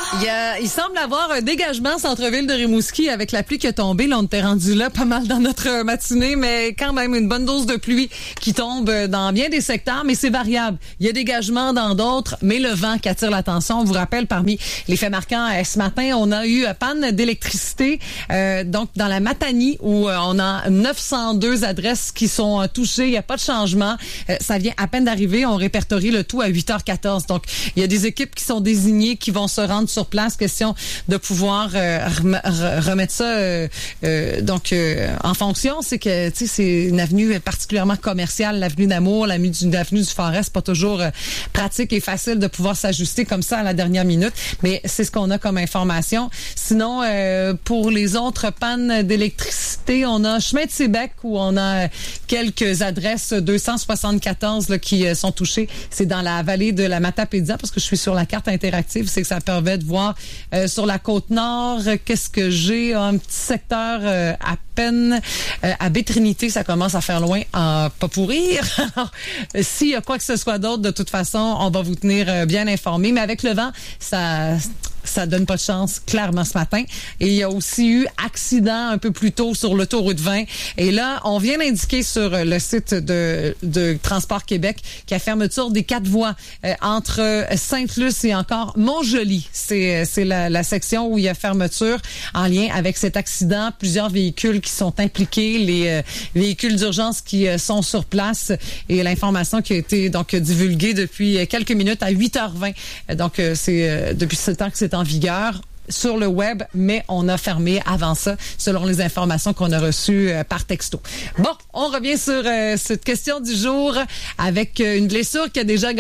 Il semble avoir un dégagement centre-ville de Rimouski avec la pluie qui a tombé. Là, on était rendu là pas mal dans notre matinée, mais quand même une bonne dose de pluie qui tombe dans bien des secteurs, mais c'est variable. Il y a dégagement dans d'autres, mais le vent qui attire l'attention. On vous rappelle, parmi les faits marquants, ce matin, on a eu panne d'électricité, donc dans la Matanie, où on a 902 adresses qui sont touchées. Il n'y a pas de changement. Ça vient à peine d'arriver. On répertorie le tout à 8h14. Donc, il y a des équipes qui sont désignées, qui vont se rendre sur place. Question de pouvoir remettre ça en fonction. C'est que, tu sais, c'est une avenue particulièrement commerciale, l'avenue d'Amour, l'avenue du Forest. C'est pas toujours pratique et facile de pouvoir s'ajuster comme ça à la dernière minute. Mais c'est ce qu'on a comme information. Sinon, pour les autres pannes d'électricité, on a Chemin de Sébec où on a quelques adresses 274 là, qui sont touchées. C'est dans la vallée de la Matapédia parce que je suis sur la carte interactive. C'est que ça permet de voir sur la Côte-Nord, qu'est-ce que j'ai? Un petit secteur à peine. À Baie-Trinité, ça commence à faire loin, pas pourrir. Alors, s'il y a quoi que ce soit d'autre, de toute façon, on va vous tenir bien informés. Mais avec le vent, ça donne pas de chance, clairement, ce matin. Et il y a aussi eu accident un peu plus tôt sur l'autoroute 20. Et là, on vient d'indiquer sur le site de Transport Québec qu'il y a fermeture des 4 voies entre Sainte-Luce et encore Montjoly. C'est la section où il y a fermeture en lien avec cet accident. Plusieurs véhicules qui sont impliqués, les véhicules d'urgence qui sont sur place et l'information qui a été donc divulguée depuis quelques minutes à 8h20. Donc, c'est depuis ce temps que c'est en vigueur sur le web, mais on a fermé avant ça, selon les informations qu'on a reçues par texto. Bon, on revient sur cette question du jour avec une blessure qui a déjà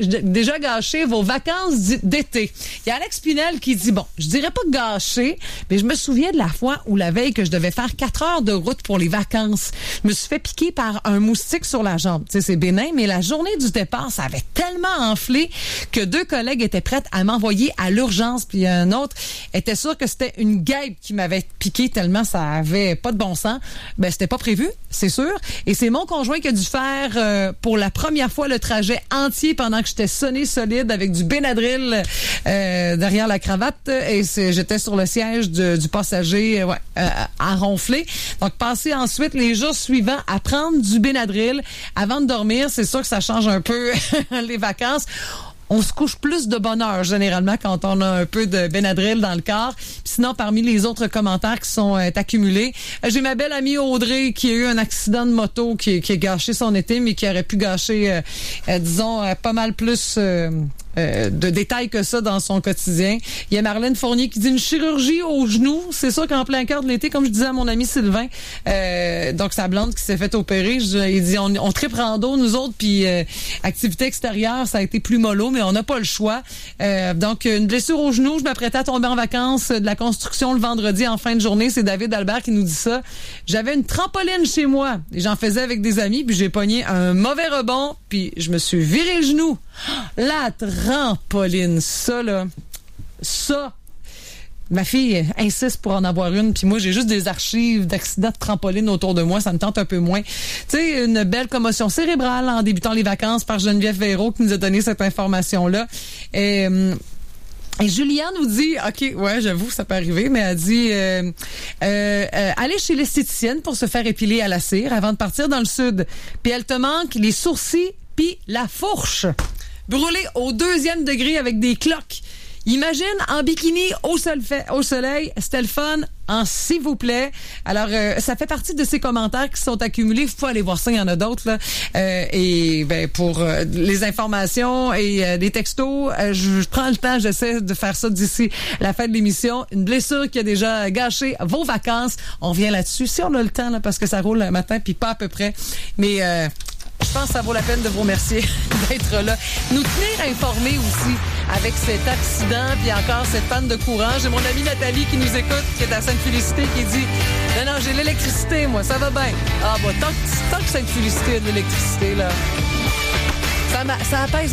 gâché vos vacances d'été. Il y a Alex Pinel qui dit, bon, je dirais pas gâché, mais je me souviens de la fois où la veille que je devais faire 4 heures de route pour les vacances, je me suis fait piquer par un moustique sur la jambe. Tu sais, c'est bénin, mais la journée du départ, ça avait tellement enflé que 2 collègues étaient prêtes à m'envoyer à l'urgence, puis un autre était sûr que c'était une guêpe qui m'avait piqué tellement ça avait pas de bon sens. Ben, c'était pas prévu, c'est sûr. Et c'est mon conjoint qui a dû faire pour la première fois le trajet entier pendant que j'étais sonnée solide avec du Benadryl derrière la cravate. Et j'étais sur le siège du passager à ronfler. Donc, passer ensuite les jours suivants à prendre du Benadryl avant de dormir. C'est sûr que ça change un peu les vacances. On se couche plus de bonne heure, généralement, quand on a un peu de Benadryl dans le corps. Puis sinon, parmi les autres commentaires qui sont accumulés, j'ai ma belle amie Audrey qui a eu un accident de moto qui a gâché son été, mais qui aurait pu gâcher, disons, pas mal plus de détails que ça dans son quotidien. Il y a Marlène Fournier qui dit une chirurgie au genou. C'est sûr qu'en plein cœur de l'été, comme je disais à mon ami Sylvain, donc sa blonde qui s'est fait opérer, il dit on tripe rando, nous autres, puis activité extérieure, ça a été plus mollo, mais on n'a pas le choix. Donc, une blessure au genou, je m'apprêtais à tomber en vacances de la construction le vendredi en fin de journée. C'est David Albert qui nous dit ça. J'avais une trampoline chez moi et j'en faisais avec des amis, puis j'ai pogné un mauvais rebond, puis je me suis viré le genou. La trampoline, ça, là, ça... Ma fille insiste pour en avoir une, puis moi, j'ai juste des archives d'accidents de trampoline autour de moi. Ça me tente un peu moins. Tu sais, une belle commotion cérébrale en débutant les vacances par Geneviève Véraud qui nous a donné cette information-là. Et Julia nous dit, OK, ouais, j'avoue, ça peut arriver, mais elle dit aller chez l'esthéticienne pour se faire épiler à la cire avant de partir dans le sud. Puis elle te manque les sourcils puis la fourche. Brûlée au 2e degré avec des cloques. Imagine en bikini au soleil, c'était le fun, en s'il vous plaît. Alors, ça fait partie de ces commentaires qui sont accumulés. Vous pouvez aller voir ça, il y en a d'autres, là. Et ben pour les informations et les textos, je prends le temps, j'essaie de faire ça d'ici la fin de l'émission. Une blessure qui a déjà gâché vos vacances. On revient là-dessus, si on a le temps, là, parce que ça roule le matin, puis pas à peu près. Mais je pense que ça vaut la peine de vous remercier d'être là. Nous tenir informés aussi avec cet accident, puis encore cette panne de courant. J'ai mon amie Nathalie qui nous écoute, qui est à Sainte-Félicité, qui dit « Non, j'ai l'électricité, moi, ça va bien. » Ah, bon, tant que Sainte-Félicité a de l'électricité, là, ça apaise